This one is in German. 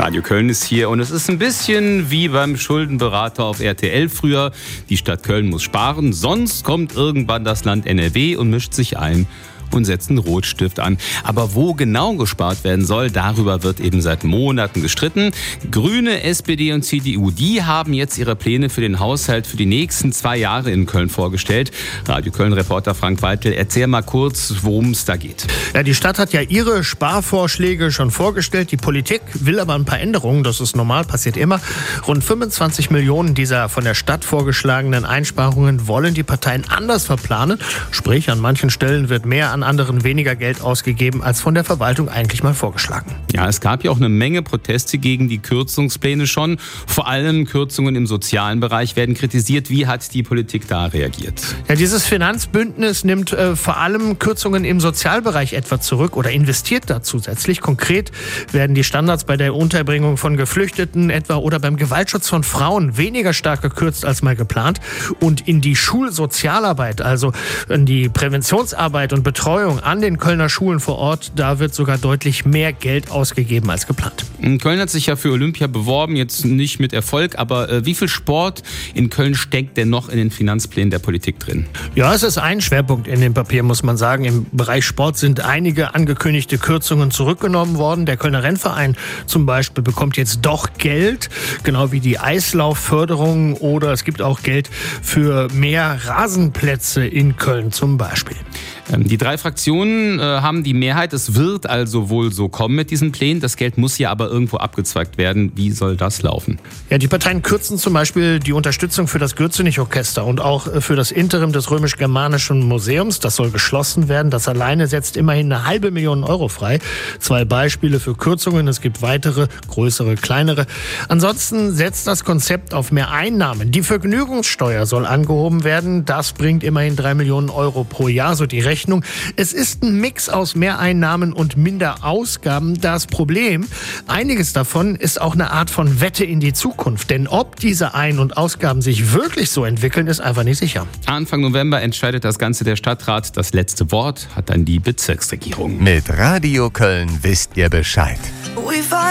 Radio Köln ist hier und es ist ein bisschen wie beim Schuldenberater auf RTL früher. Die Stadt Köln muss sparen, sonst kommt irgendwann das Land NRW und mischt sich ein und setzt einen Rotstift an. Aber wo genau gespart werden soll, darüber wird eben seit Monaten gestritten. Grüne, SPD und CDU, die haben jetzt ihre Pläne für den Haushalt für die nächsten 2 Jahre in Köln vorgestellt. Radio Köln-Reporter Frank Weitel, erzähl mal kurz, worum es da geht. Ja, die Stadt hat ja ihre Sparvorschläge schon vorgestellt. Die Politik will aber ein paar Änderungen. Das ist normal, passiert immer. Rund 25 Millionen dieser von der Stadt vorgeschlagenen Einsparungen wollen die Parteien anders verplanen. Sprich, an manchen Stellen wird mehr, an anderen weniger Geld ausgegeben, als von der Verwaltung eigentlich mal vorgeschlagen. Ja, es gab ja auch eine Menge Proteste gegen die Kürzungspläne schon. Vor allem Kürzungen im sozialen Bereich werden kritisiert. Wie hat die Politik da reagiert? Ja, dieses Finanzbündnis nimmt vor allem Kürzungen im Sozialbereich etwa zurück oder investiert da zusätzlich. Konkret werden die Standards bei der Unterbringung von Geflüchteten etwa oder beim Gewaltschutz von Frauen weniger stark gekürzt als mal geplant. Und in die Schulsozialarbeit, also in die Präventionsarbeit und Betreuung an den Kölner Schulen vor Ort, da wird sogar deutlich mehr Geld ausgegeben als geplant. Köln hat sich ja für Olympia beworben, jetzt nicht mit Erfolg, aber wie viel Sport in Köln steckt denn noch in den Finanzplänen der Politik drin? Ja, es ist ein Schwerpunkt in dem Papier, muss man sagen. Im Bereich Sport sind einige angekündigte Kürzungen zurückgenommen worden. Der Kölner Rennverein zum Beispiel bekommt jetzt doch Geld, genau wie die Eislaufförderung, oder es gibt auch Geld für mehr Rasenplätze in Köln zum Beispiel. Die 3 Fraktionen haben die Mehrheit. Es wird also wohl so kommen mit diesen Plänen. Das Geld muss ja aber irgendwo abgezweigt werden. Wie soll das laufen? Ja, die Parteien kürzen zum Beispiel die Unterstützung für das Gürzenich-Orchester und auch für das Interim des Römisch-Germanischen Museums. Das soll geschlossen werden. Das alleine setzt immerhin 500.000 Euro frei. 2 Beispiele für Kürzungen. Es gibt weitere, größere, kleinere. Ansonsten setzt das Konzept auf mehr Einnahmen. Die Vergnügungssteuer soll angehoben werden. Das bringt immerhin 3 Millionen Euro pro Jahr, so die Rechnung. Es ist ein Mix aus Mehreinnahmen und minder Ausgaben. Das Problem, einiges davon ist auch eine Art von Wette in die Zukunft. Denn ob diese Ein- und Ausgaben sich wirklich so entwickeln, ist einfach nicht sicher. Anfang November entscheidet das Ganze der Stadtrat. Das letzte Wort hat dann die Bezirksregierung. Mit Radio Köln wisst ihr Bescheid.